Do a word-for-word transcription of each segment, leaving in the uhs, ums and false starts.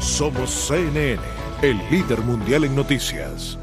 Somos C N N, el líder mundial en noticias.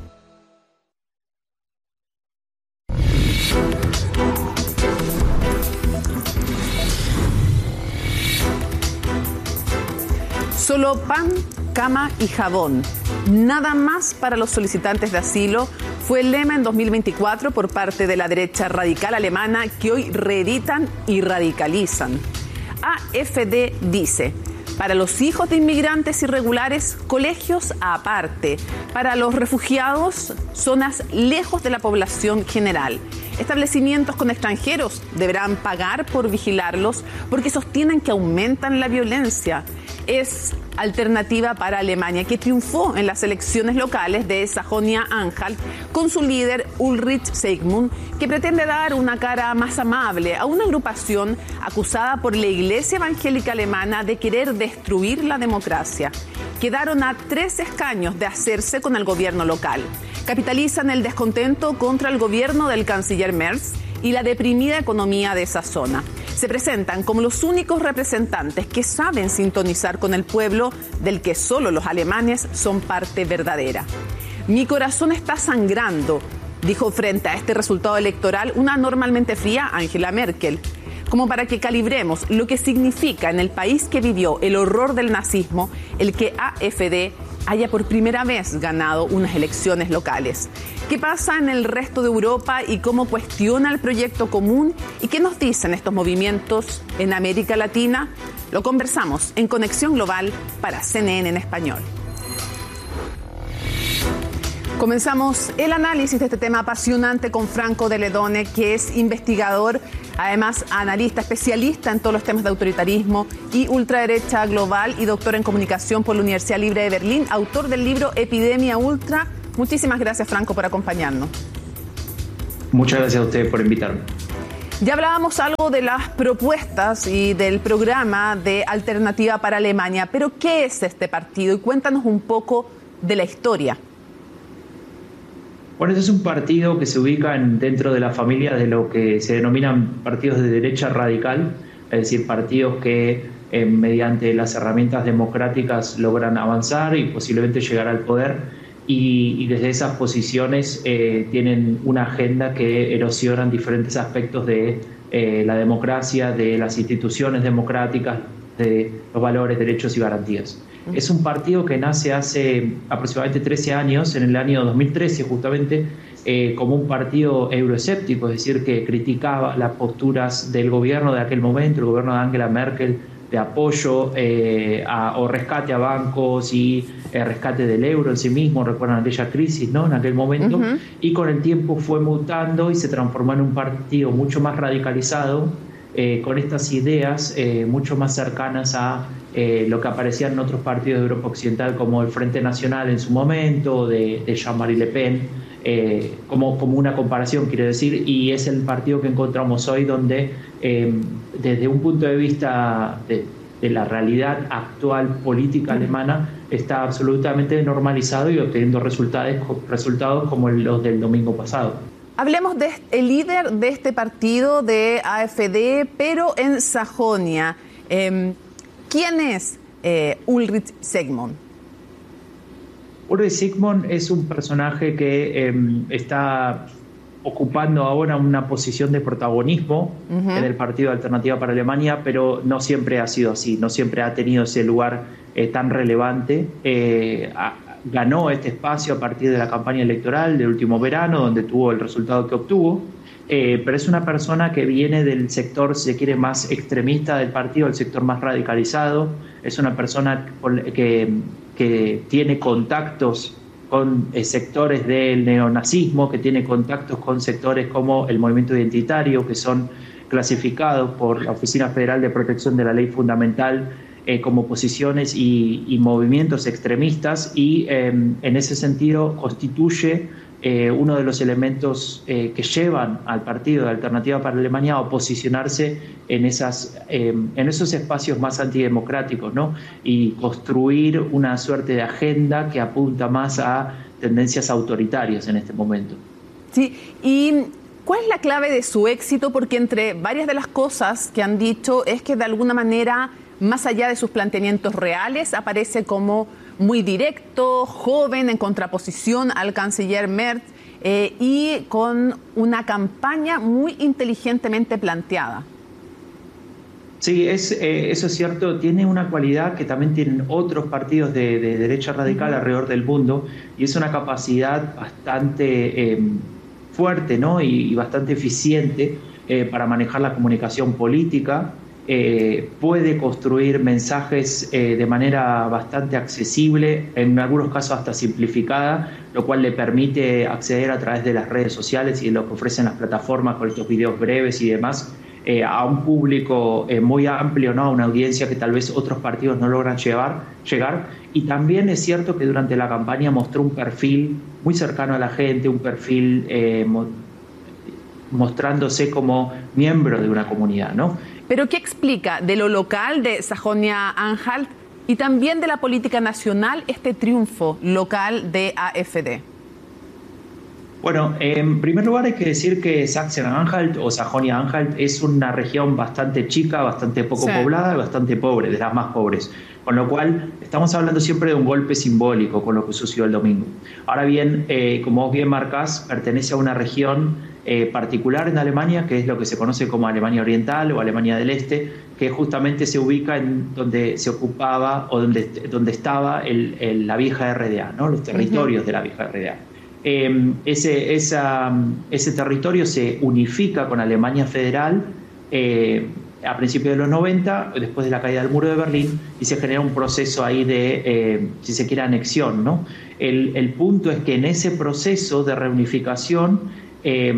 Solo pan, cama y jabón. Nada más para los solicitantes de asilo fue el lema en dos mil veinticuatro por parte de la derecha radical alemana, que hoy reeditan y radicalizan. A F D dice: para los hijos de inmigrantes irregulares, colegios aparte. Para los refugiados, zonas lejos de la población general. Establecimientos con extranjeros deberán pagar por vigilarlos porque sostienen que aumentan la violencia. Es Alternativa para Alemania, que triunfó en las elecciones locales de Sajonia-Anhalt con su líder Ulrich Seigmund, que pretende dar una cara más amable a una agrupación acusada por la Iglesia Evangélica Alemana de querer destruir la democracia. Quedaron a tres escaños de hacerse con el gobierno local. Capitalizan el descontento contra el gobierno del canciller Merz y la deprimida economía de esa zona. Se presentan como los únicos representantes que saben sintonizar con el pueblo, del que solo los alemanes son parte verdadera. Mi corazón está sangrando, dijo frente a este resultado electoral una normalmente fría Angela Merkel, como para que calibremos lo que significa en el país que vivió el horror del nazismo el que A F D haya por primera vez ganado unas elecciones locales. ¿Qué pasa en el resto de Europa y cómo cuestiona el proyecto común? ¿Y qué nos dicen estos movimientos en América Latina? Lo conversamos en Conexión Global para C N N en español. Comenzamos el análisis de este tema apasionante con Franco de Ledone, que es investigador, además analista, especialista en todos los temas de autoritarismo y ultraderecha global y doctor en comunicación por la Universidad Libre de Berlín, autor del libro Epidemia Ultra. Muchísimas gracias, Franco, por acompañarnos. Muchas gracias a ustedes por invitarme. Ya hablábamos algo de las propuestas y del programa de Alternativa para Alemania, pero ¿qué es este partido? Y cuéntanos un poco de la historia. Bueno, este es un partido que se ubica en, dentro de la familia de lo que se denominan partidos de derecha radical, es decir, partidos que eh, mediante las herramientas democráticas logran avanzar y posiblemente llegar al poder, y, y desde esas posiciones eh, tienen una agenda que erosionan diferentes aspectos de eh, la democracia, de las instituciones democráticas, de los valores, derechos y garantías. Es un partido que nace hace aproximadamente trece años, en el año dos mil trece justamente, eh, como un partido euroescéptico, es decir, que criticaba las posturas del gobierno de aquel momento, el gobierno de Angela Merkel, de apoyo eh, a, o rescate a bancos y eh, rescate del euro en sí mismo, recuerdan aquella crisis, ¿no?, en aquel momento, uh-huh. Y con el tiempo fue mutando y se transformó en un partido mucho más radicalizado, eh, con estas ideas eh, mucho más cercanas a Eh, lo que aparecían en otros partidos de Europa Occidental, como el Frente Nacional en su momento, de, de Jean-Marie Le Pen, eh, como, como una comparación, quiero decir, y es el partido que encontramos hoy donde, eh, desde un punto de vista de, de la realidad actual política alemana, está absolutamente normalizado y obteniendo resultados, resultados como los del domingo pasado. Hablemos del líder de este partido, de A F D, pero en Sajonia. Eh, ¿Quién es eh, Ulrich Seigmund? Ulrich Seigmund es un personaje que eh, está ocupando ahora una posición de protagonismo uh-huh. en el Partido Alternativa para Alemania, pero no siempre ha sido así, no siempre ha tenido ese lugar eh, tan relevante. Eh, a, ganó este espacio a partir de la campaña electoral del último verano, donde tuvo el resultado que obtuvo. Eh, pero es una persona que viene del sector, si se quiere, más extremista del partido, el sector más radicalizado. Es una persona que, que tiene contactos con eh, sectores del neonazismo, que tiene contactos con sectores como el movimiento identitario, que son clasificados por la Oficina Federal de Protección de la Ley Fundamental eh, como posiciones y, y movimientos extremistas, y eh, en ese sentido constituye Eh, uno de los elementos eh, que llevan al partido de Alternativa para Alemania a posicionarse en, esas, eh, en esos espacios más antidemocráticos, ¿no? Y construir una suerte de agenda que apunta más a tendencias autoritarias en este momento. Sí, y ¿cuál es la clave de su éxito? Porque entre varias de las cosas que han dicho es que de alguna manera más allá de sus planteamientos reales, aparece como muy directo, joven, en contraposición al canciller Merz, eh, y con una campaña muy inteligentemente planteada. Sí, es, eh, eso es cierto. Tiene una cualidad que también tienen otros partidos de, de derecha radical uh-huh. alrededor del mundo, y es una capacidad bastante eh, fuerte, ¿no? y, y bastante eficiente eh, para manejar la comunicación política. Eh, puede construir mensajes eh, de manera bastante accesible, en algunos casos hasta simplificada, lo cual le permite acceder a través de las redes sociales y de lo que ofrecen las plataformas con estos videos breves y demás, eh, a un público eh, muy amplio, ¿no? A una audiencia que tal vez otros partidos no logran llevar, llegar. Y también es cierto que durante la campaña mostró un perfil muy cercano a la gente, un perfil eh, mo- mostrándose como miembro de una comunidad, ¿no? ¿Pero qué explica de lo local de Sajonia-Anhalt y también de la política nacional este triunfo local de A F D? Bueno, en primer lugar hay que decir que Sachsen-Anhalt o Sajonia-Anhalt es una región bastante chica, bastante poco sí. poblada y bastante pobre, de las más pobres. Con lo cual estamos hablando siempre de un golpe simbólico con lo que sucedió el domingo. Ahora bien, eh, como vos bien marcás, pertenece a una región Eh, particular en Alemania, que es lo que se conoce como Alemania Oriental o Alemania del Este, que justamente se ubica en donde se ocupaba o donde, donde estaba el, el, la vieja R D A, ¿no? Los territorios uh-huh. de la vieja R D A. Eh, ese, esa, ese territorio se unifica con Alemania Federal eh, a principios de los noventa, después de la caída del muro de Berlín, y se genera un proceso ahí de, eh, si se quiere, anexión, ¿no? El, el punto es que en ese proceso de reunificación Eh,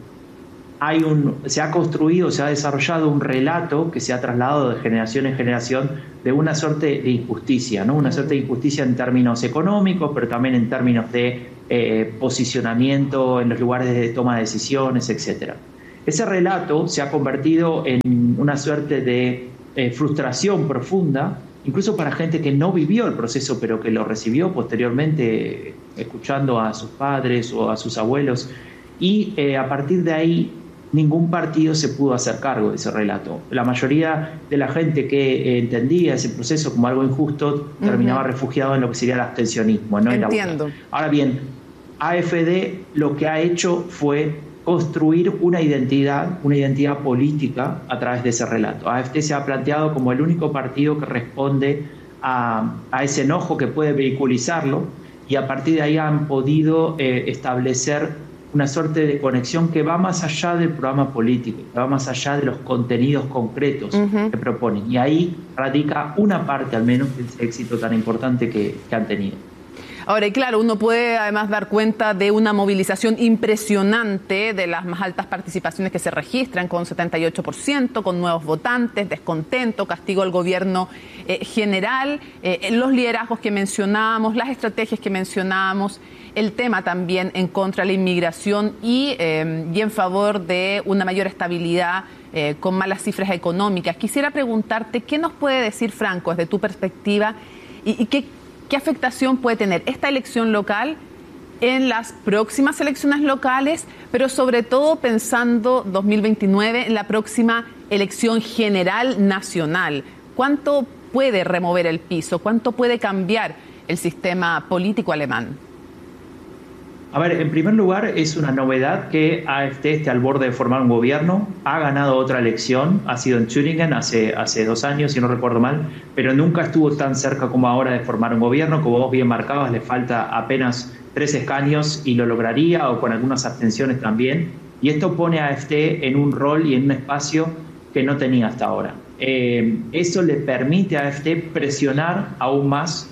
hay un, se ha construido, se ha desarrollado un relato que se ha trasladado de generación en generación de una suerte de injusticia, ¿no? Una suerte de injusticia en términos económicos, pero también en términos de eh, posicionamiento en los lugares de toma de decisiones, etcétera. Ese relato se ha convertido en una suerte de eh, frustración profunda, incluso para gente que no vivió el proceso, pero que lo recibió posteriormente, escuchando a sus padres o a sus abuelos. Y eh, a partir de ahí ningún partido se pudo hacer cargo de ese relato. La mayoría de la gente que eh, entendía ese proceso como algo injusto uh-huh. terminaba refugiado en lo que sería el abstencionismo, ¿no? Entiendo. Ahora bien, A F D lo que ha hecho fue construir una identidad, una identidad política a través de ese relato. A F D se ha planteado como el único partido que responde a, a ese enojo, que puede vehiculizarlo, y a partir de ahí han podido eh, establecer una suerte de conexión que va más allá del programa político, que va más allá de los contenidos concretos uh-huh. que proponen. Y ahí radica una parte, al menos, de ese éxito tan importante que, que han tenido. Ahora, y claro, uno puede además dar cuenta de una movilización impresionante, de las más altas participaciones que se registran, con setenta y ocho por ciento, con nuevos votantes, descontento, castigo al gobierno eh, general, eh, los liderazgos que mencionábamos, las estrategias que mencionábamos, el tema también en contra de la inmigración y, eh, y en favor de una mayor estabilidad eh, con malas cifras económicas. Quisiera preguntarte, ¿qué nos puede decir Franco desde tu perspectiva y, y qué ¿Qué afectación puede tener esta elección local en las próximas elecciones locales, pero sobre todo pensando dos mil veintinueve en la próxima elección general nacional? ¿Cuánto puede remover el piso? ¿Cuánto puede cambiar el sistema político alemán? A ver, en primer lugar, es una novedad que A F D esté al borde de formar un gobierno. Ha ganado otra elección, ha sido en Thüringen hace, hace dos años, si no recuerdo mal, pero nunca estuvo tan cerca como ahora de formar un gobierno. Como vos bien marcabas, le falta apenas tres escaños y lo lograría, o con algunas abstenciones también. Y esto pone a A F D en un rol y en un espacio que no tenía hasta ahora. Eh, eso le permite a A F D presionar aún más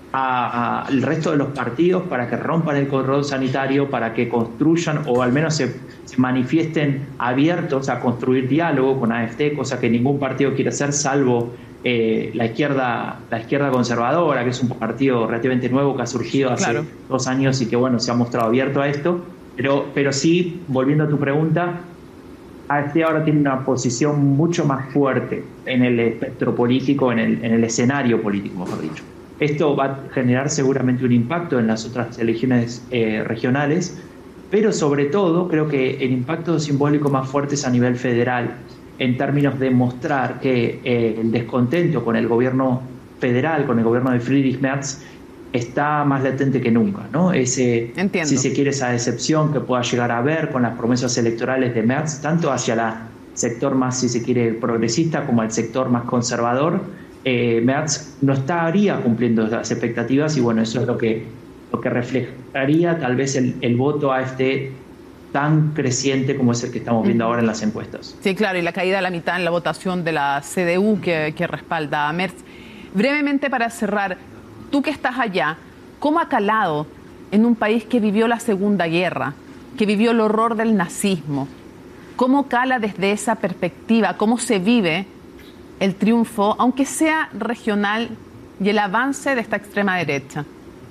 al resto de los partidos para que rompan el cordón sanitario, para que construyan o al menos se, se manifiesten abiertos a construir diálogo con A F D, cosa que ningún partido quiere hacer, salvo eh, la izquierda la izquierda conservadora, que es un partido relativamente nuevo que ha surgido hace claro. dos años y que bueno se ha mostrado abierto a esto. Pero, pero sí, volviendo a tu pregunta, A F D ahora tiene una posición mucho más fuerte en el espectro político, en el, en el escenario político, mejor dicho. Esto va a generar seguramente un impacto en las otras elecciones eh, regionales, pero sobre todo creo que el impacto simbólico más fuerte es a nivel federal. en términos de mostrar que eh, el descontento con el gobierno federal, con el gobierno de Friedrich Merz, está más latente que nunca, ¿no? Ese, si se quiere, esa decepción que pueda llegar a haber con las promesas electorales de Merz, tanto hacia el sector más, si se quiere, progresista como al sector más conservador, eh, Merz no estaría cumpliendo las expectativas y bueno, eso es lo que, lo que reflejaría tal vez el, el voto A F D tan creciente como es el que estamos viendo ahora en las encuestas. Sí, claro, y la caída a la mitad en la votación de la C D U que, que respalda a Merz. Brevemente, para cerrar, tú que estás allá, ¿cómo ha calado en un país que vivió la Segunda Guerra, que vivió el horror del nazismo? ¿Cómo cala desde esa perspectiva? ¿Cómo se vive el triunfo, aunque sea regional, y el avance de esta extrema derecha?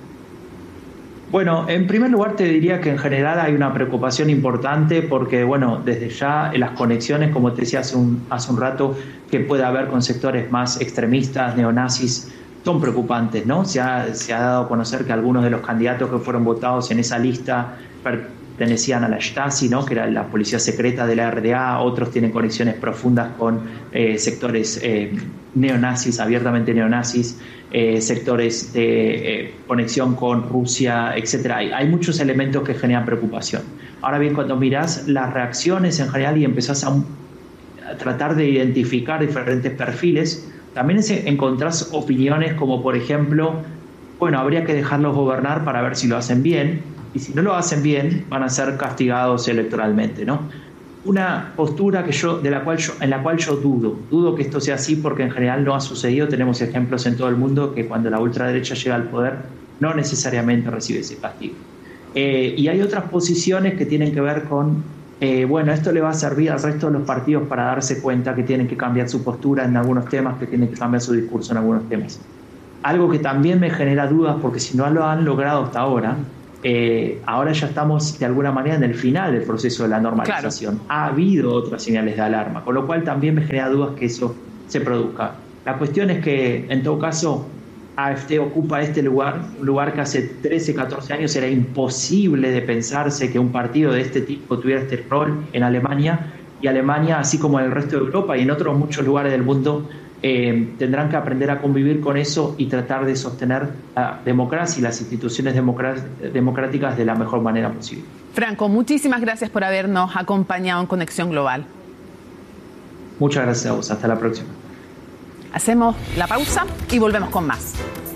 Bueno, en primer lugar te diría que en general hay una preocupación importante porque, bueno, desde ya las conexiones, como te decía hace un, hace un rato, que puede haber con sectores más extremistas, neonazis, son preocupantes, ¿no? Se ha, se ha dado a conocer que algunos de los candidatos que fueron votados en esa lista pertenecían a la Stasi, ¿no? Que era la policía secreta de la R D A, otros tienen conexiones profundas con eh, sectores eh, neonazis, abiertamente neonazis, eh, sectores de eh, conexión con Rusia, etcétera. Hay, hay muchos elementos que generan preocupación. Ahora bien, cuando mirás las reacciones en general y empezás a, a tratar de identificar diferentes perfiles, también encontrás opiniones como, por ejemplo, bueno, habría que dejarlos gobernar para ver si lo hacen bien, y si no lo hacen bien, van a ser castigados electoralmente, ¿no? Una postura que yo, de la cual yo, en la cual yo dudo. Dudo que esto sea así porque en general no ha sucedido. Tenemos ejemplos en todo el mundo que cuando la ultraderecha llega al poder no necesariamente recibe ese castigo. Eh, y hay otras posiciones que tienen que ver con, eh, bueno, esto le va a servir al resto de los partidos para darse cuenta que tienen que cambiar su postura en algunos temas, que tienen que cambiar su discurso en algunos temas. Algo que también me genera dudas porque si no lo han logrado hasta ahora, Eh, ahora ya estamos de alguna manera en el final del proceso de la normalización. Claro. Ha habido otras señales de alarma, con lo cual también me genera dudas que eso se produzca. La cuestión es que, en todo caso, A F D ocupa este lugar, un lugar que hace trece, catorce años era imposible de pensarse que un partido de este tipo tuviera este rol en Alemania, y Alemania, así como en el resto de Europa y en otros muchos lugares del mundo, Eh, tendrán que aprender a convivir con eso y tratar de sostener la democracia y las instituciones democráticas de la mejor manera posible. Franco, muchísimas gracias por habernos acompañado en Conexión Global. Muchas gracias a vos. Hasta la próxima. Hacemos la pausa y volvemos con más.